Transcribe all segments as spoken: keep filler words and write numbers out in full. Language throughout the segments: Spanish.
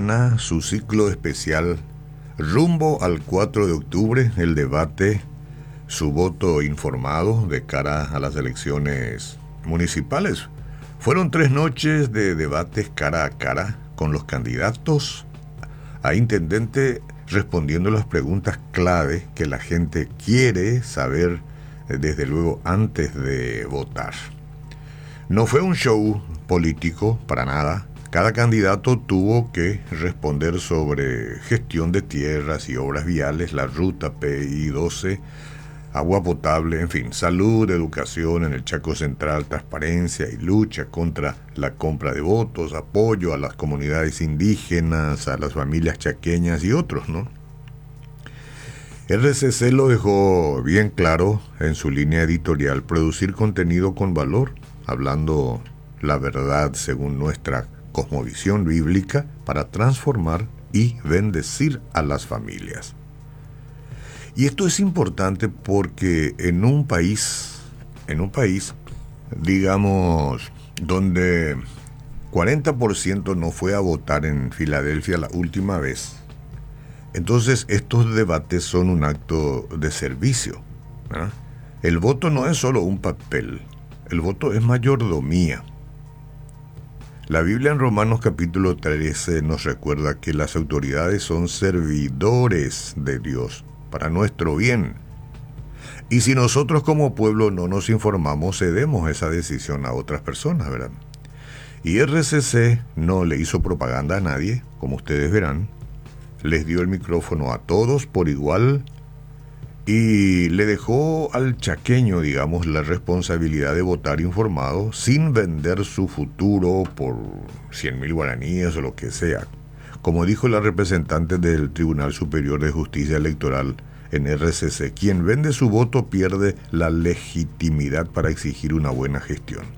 mañana su ciclo especial rumbo al cuatro de octubre, el debate, su voto informado de cara a las elecciones municipales. Fueron tres noches de debates cara a cara con los candidatos a intendente, respondiendo las preguntas clave que la gente quiere saber, desde luego, antes de votar. No fue un show político para nada. Cada candidato tuvo que responder sobre gestión de tierras y obras viales, la ruta P I doce, agua potable, en fin, salud, educación en el Chaco Central, transparencia y lucha contra la compra de votos, apoyo a las comunidades indígenas, a las familias chaqueñas y otros, ¿no? R C C lo dejó bien claro en su línea editorial: producir contenido con valor, hablando la verdad según nuestra cosmovisión bíblica, para transformar y bendecir a las familias. Y esto es importante porque en un país, en un país, digamos, donde cuarenta por ciento no fue a votar en Filadelfia la última vez, entonces estos debates son un acto de servicio, ¿verdad? El voto no es solo un papel, el voto es mayordomía. La Biblia en Romanos capítulo trece nos recuerda que las autoridades son servidores de Dios para nuestro bien. Y si nosotros como pueblo no nos informamos, cedemos esa decisión a otras personas, ¿verdad? Y R C C no le hizo propaganda a nadie, como ustedes verán. Les dio el micrófono a todos por igual y le dejó al chaqueño, digamos, la responsabilidad de votar informado sin vender su futuro por cien mil guaraníes o lo que sea. Como dijo la representante del Tribunal Superior de Justicia Electoral en R C C, quien vende su voto pierde la legitimidad para exigir una buena gestión.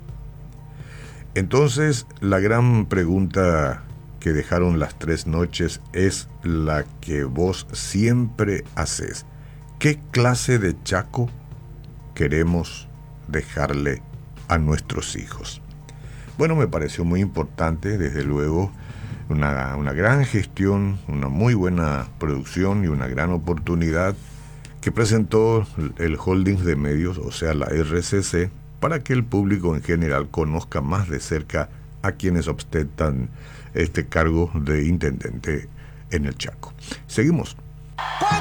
Entonces, la gran pregunta que dejaron las tres noches es la que vos siempre haces: ¿qué clase de Chaco queremos dejarle a nuestros hijos? Bueno, me pareció muy importante, desde luego, una, una gran gestión, una muy buena producción y una gran oportunidad que presentó el holding de medios, o sea, la R C C, para que el público en general conozca más de cerca a quienes ostentan este cargo de intendente en el Chaco. Seguimos.